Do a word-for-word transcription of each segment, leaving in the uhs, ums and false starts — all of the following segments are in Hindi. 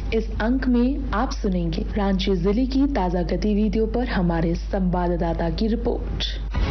इस अंक में आप सुनेंगे रांची जिले की ताजा गतिविधियों पर हमारे संवाददाता की रिपोर्ट।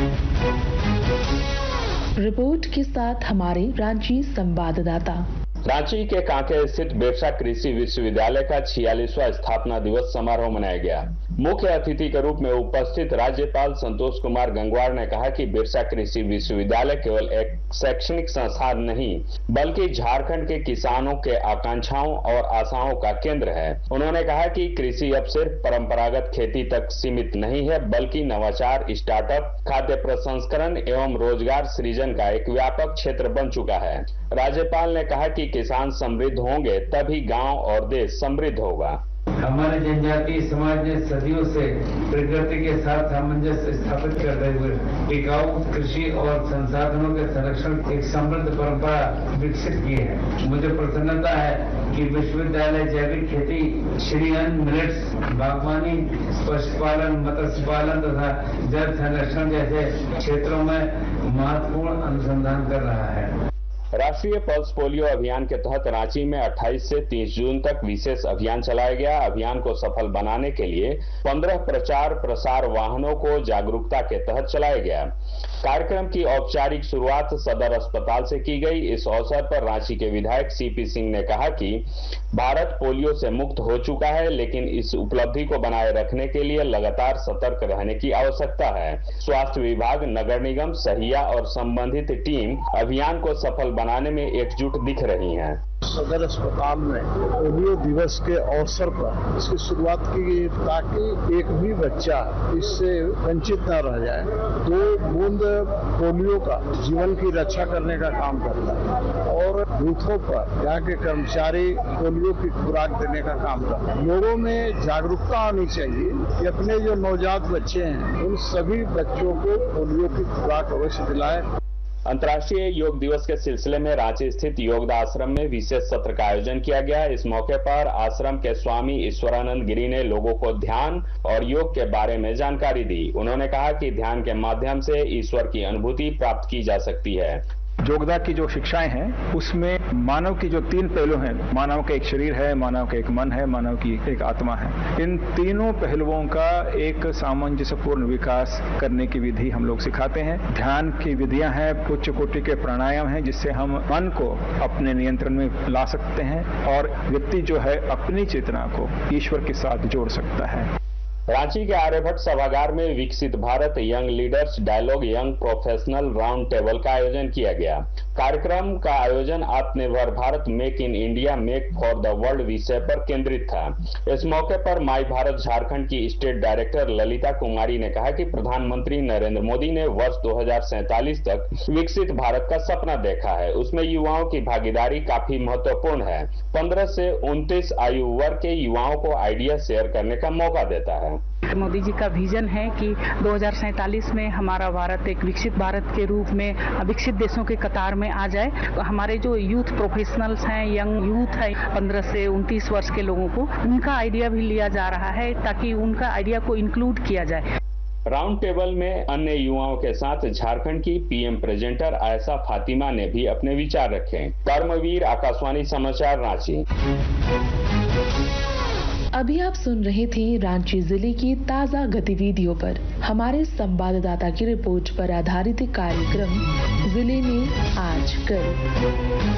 रिपोर्ट के साथ हमारे रांची संवाददाता। रांची के कांके स्थित बिरसा कृषि विश्वविद्यालय का छियालीसवां स्थापना दिवस समारोह मनाया गया। मुख्य अतिथि के रूप में उपस्थित राज्यपाल संतोष कुमार गंगवार ने कहा कि बिरसा कृषि विश्वविद्यालय केवल एक शैक्षणिक संस्थान नहीं बल्कि झारखंड के किसानों के आकांक्षाओं और आशाओं का केंद्र है। उन्होंने कहा कि कृषि अब सिर्फ परंपरागत खेती तक सीमित नहीं है बल्कि नवाचार, स्टार्टअप, खाद्य प्रसंस्करण एवं रोजगार सृजन का एक व्यापक क्षेत्र बन चुका है। राज्यपाल ने कहा कि किसान समृद्ध होंगे तभी गांव और देश समृद्ध होगा। हमारे जनजातीय समाज ने सदियों से प्रकृति के साथ सामंजस्य स्थापित करते हुए टिकाऊ कृषि और संसाधनों के संरक्षण एक समृद्ध परंपरा विकसित की है। मुझे प्रसन्नता है कि विश्वविद्यालय जैविक खेती, श्री अन्न, मिलेट्स, बागवानी, पशुपालन, मत्स्य पालन तथा जल संरक्षण जैसे क्षेत्रों में महत्वपूर्ण अनुसंधान कर रहा है। राष्ट्रीय पल्स पोलियो अभियान के तहत रांची में अट्ठाईस से तीस जून तक विशेष अभियान चलाया गया। अभियान को सफल बनाने के लिए पंद्रह प्रचार प्रसार वाहनों को जागरूकता के तहत चलाया गया। कार्यक्रम की औपचारिक शुरुआत सदर अस्पताल से की गई। इस अवसर पर रांची के विधायक सीपी सिंह ने कहा कि भारत पोलियो से मुक्त हो चुका है, लेकिन इस उपलब्धि को बनाए रखने के लिए लगातार सतर्क रहने की आवश्यकता है। स्वास्थ्य विभाग, नगर निगम, सहिया और संबंधित टीम अभियान को सफल बनाने में एकजुट दिख रही हैं। सदर अस्पताल में पोलियो दिवस के अवसर पर इसकी शुरुआत की गई ताकि एक भी बच्चा इससे वंचित न रह जाए। दो बूंद पोलियो का जीवन की रक्षा करने का काम करता है और बूथों पर यहाँ के कर्मचारी पोलियो की खुराक देने का काम करता है। लोगों में जागरूकता आनी चाहिए कि अपने जो नवजात बच्चे हैं उन सभी बच्चों को पोलियो की खुराक अवश्य दिलाएं। अंतर्राष्ट्रीय योग दिवस के सिलसिले में रांची स्थित योगदा आश्रम में विशेष सत्र का आयोजन किया गया। इस मौके पर आश्रम के स्वामी ईश्वरानंद गिरी ने लोगों को ध्यान और योग के बारे में जानकारी दी। उन्होंने कहा कि ध्यान के माध्यम से ईश्वर की अनुभूति प्राप्त की जा सकती है। योगदा की जो शिक्षाएं हैं उसमें मानव की जो तीन पहलू हैं, मानव का एक शरीर है, मानव का एक मन है, मानव की एक आत्मा है। इन तीनों पहलुओं का एक सामंजस्यपूर्ण विकास करने की विधि हम लोग सिखाते हैं। ध्यान की विधियां हैं, उच्च कोटि के प्राणायाम हैं जिससे हम मन को अपने नियंत्रण में ला सकते हैं और व्यक्ति जो है अपनी चेतना को ईश्वर के साथ जोड़ सकता है। रांची के आर्यभट्ट सभागार में विकसित Bharat young leaders dialogue young professional round table का आयोजन किया गया। कार्यक्रम का आयोजन आत्मनिर्भर Bharat, make in India, make for the world विषय पर केंद्रित था। इस मौके पर माई भारत झारखंड की स्टेट डायरेक्टर ललिता कुमारी ने कहा कि प्रधानमंत्री नरेंद्र मोदी ने वर्ष दो हजार सैंतालीस तक विकसित भारत का सपना देखा है। उसमें युवाओं की भागीदारी काफी महत्वपूर्ण है। पंद्रह से उनतीस आयु वर्ग के युवाओं को आइडिया शेयर करने का मौका देता है। मोदी जी का विजन है कि दो हजार सैंतालीस में हमारा भारत एक विकसित भारत के रूप में विकसित देशों के कतार में आ जाए। तो हमारे जो यूथ प्रोफेशनल्स हैं, यंग यूथ है, पंद्रह से उनतीस वर्ष के लोगों को उनका आइडिया भी लिया जा रहा है ताकि उनका आइडिया को इंक्लूड किया जाए। राउंड टेबल में अन्य युवाओं के साथ झारखंड की पीएम प्रेजेंटर आयशा फातिमा ने भी अपने विचार रखे। कर्मवीर, आकाशवाणी समाचार, रांची। अभी आप सुन रहे थे रांची जिले की ताजा गतिविधियों पर हमारे संवाददाता की रिपोर्ट पर आधारित कार्यक्रम जिले में आज कल।